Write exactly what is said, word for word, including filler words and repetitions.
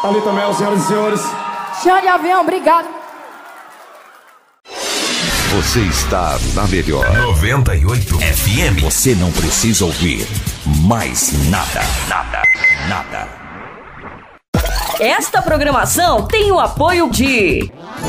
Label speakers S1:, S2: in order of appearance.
S1: Ali também, senhoras e senhores.
S2: Chão de avião, obrigado.
S3: Você está na melhor
S4: noventa e oito F M.
S3: Você não precisa ouvir mais nada, nada, nada.
S5: Esta programação tem o apoio de